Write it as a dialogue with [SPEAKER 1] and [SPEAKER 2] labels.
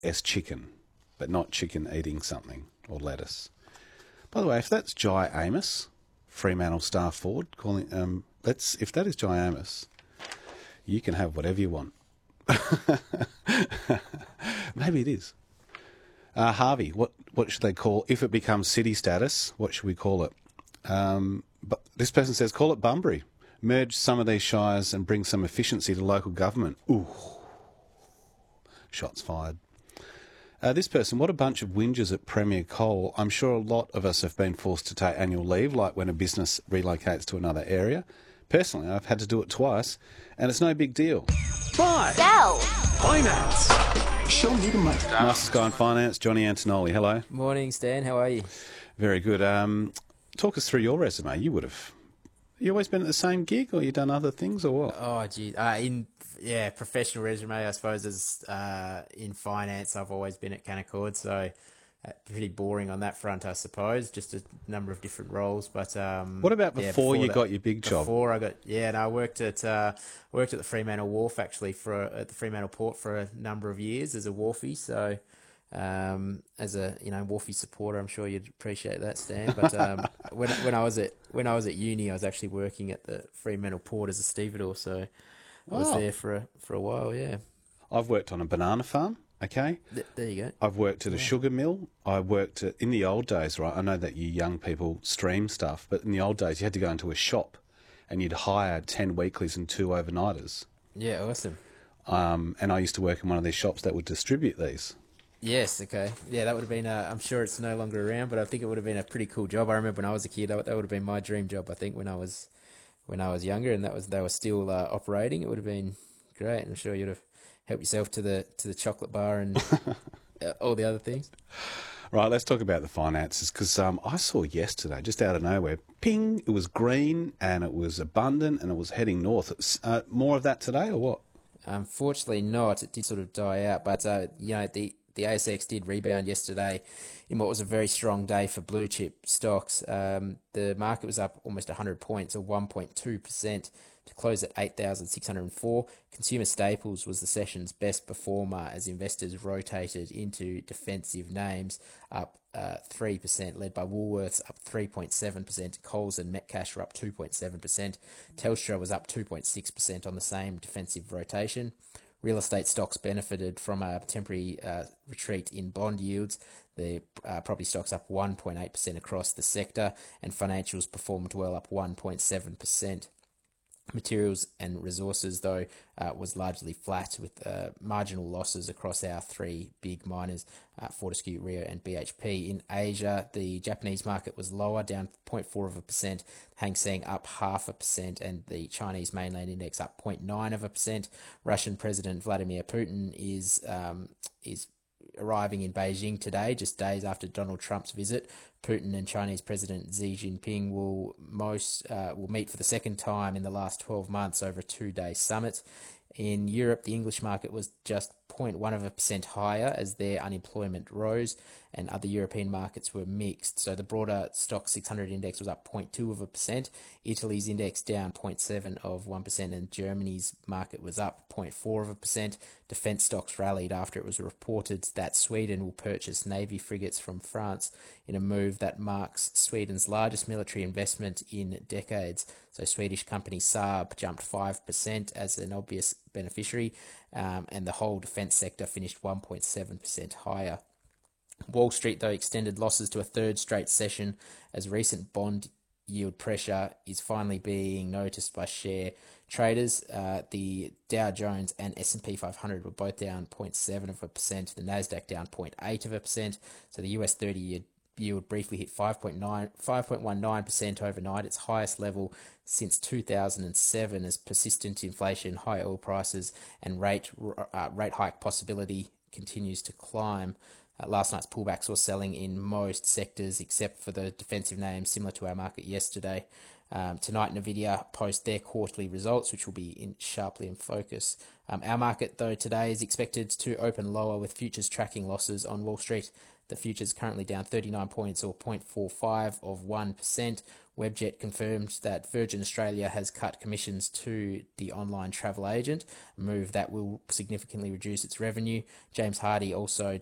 [SPEAKER 1] as chicken, but not chicken eating something or lettuce. By the way, if that's Jai Amos, Fremantle Star Ford, calling, if that is Jai Amos, you can have whatever you want. Maybe it is. Harvey, what should they call, if it becomes city status, what should we call it? But this person says, call it Bunbury. Merge some of these shires and bring some efficiency to local government. Ooh. Shots fired. This person, what a bunch of whingers at Premier Coal. I'm sure a lot of us have been forced to take annual leave, like when a business relocates to another area. Personally, I've had to do it twice, and it's no big deal.
[SPEAKER 2] Buy.
[SPEAKER 3] Sell.
[SPEAKER 2] Finance. Show me the money.
[SPEAKER 1] Master Sky and Finance, Johnny Antonoli. Hello.
[SPEAKER 4] Morning, Stan. How are you?
[SPEAKER 1] Very good. Talk us through your resume. You always been at the same gig, or you done other things, or what?
[SPEAKER 4] Oh, gee. Professional resume, I suppose, is in finance. I've always been at Canaccord, so pretty boring on that front, I suppose. Just a number of different roles. But
[SPEAKER 1] what about before you got your big job?
[SPEAKER 4] Before I worked at the Fremantle Wharf actually at the Fremantle Port for a number of years as a wharfie. So as a wharfie supporter, I'm sure you'd appreciate that, Stan. But when I was at uni, I was actually working at the Fremantle Port as a stevedore. So I was there for a while. Yeah,
[SPEAKER 1] I've worked on a banana farm. Okay.
[SPEAKER 4] There you go.
[SPEAKER 1] I've worked at a sugar mill. I worked in the old days, right? I know that you young people stream stuff, but in the old days, you had to go into a shop and you'd hire 10 weeklies and 2 overnighters.
[SPEAKER 4] Yeah, awesome.
[SPEAKER 1] And I used to work in one of these shops that would distribute these.
[SPEAKER 4] Yes, okay. Yeah, that would have been, I'm sure it's no longer around, but I think it would have been a pretty cool job. I remember when I was a kid, that would have been my dream job, I think, when I was younger, and they were still operating. It would have been great. I'm sure you'd have helped yourself to the chocolate bar and all the other things.
[SPEAKER 1] Right, let's talk about the finances, because I saw yesterday, just out of nowhere, ping, it was green and it was abundant and it was heading north. More of that today or what?
[SPEAKER 4] Unfortunately not. It did sort of die out, but the ASX did rebound yesterday in what was a very strong day for blue chip stocks. The market was up almost 100 points, or 1.2%, to close at 8,604. Consumer staples was the session's best performer as investors rotated into defensive names, up 3%, led by Woolworths up 3.7%. Coles and Metcash were up 2.7%. Telstra was up 2.6% on the same defensive rotation. Real estate stocks benefited from a temporary retreat in bond yields. The property stocks up 1.8% across the sector, and financials performed well, up 1.7%. Materials and resources, though, was largely flat, with marginal losses across our three big miners, Fortescue, Rio and BHP. In Asia, the Japanese market was lower, down 0.4%, Hang Seng up 0.5%, and the Chinese mainland index up 0.9%. Russian President Vladimir Putin is arriving in Beijing today, just days after Donald Trump's visit. Putin and Chinese President Xi Jinping will meet for the second time in the last 12 months over a 2-day summit. In Europe, the English market was just 0.1% higher as their unemployment rose, and other European markets were mixed. So the broader Stoxx 600 index was up 0.2%, Italy's index down 0.7%, and Germany's market was up 0.4%. Defence stocks rallied after it was reported that Sweden will purchase Navy frigates from France in a move that marks Sweden's largest military investment in decades. So Swedish company Saab jumped 5% as an obvious beneficiary, and the whole defence sector finished 1.7% higher. Wall Street, though, extended losses to a third straight session as recent bond yield pressure is finally being noticed by share traders. The Dow Jones and S&P 500 were both down 0.7%, the Nasdaq down 0.8%. So the US 30-year yield briefly hit 5.19% overnight, its highest level since 2007, as persistent inflation, high oil prices, and rate hike possibility continues to climb. Last night's pullback saw selling in most sectors except for the defensive names, similar to our market yesterday. Tonight, Nvidia post their quarterly results, which will be sharply in focus. Our market, though, today is expected to open lower, with futures tracking losses on Wall Street. The futures currently down 39 points, or 0.45%. Webjet confirmed that Virgin Australia has cut commissions to the online travel agent, a move that will significantly reduce its revenue. James Hardy also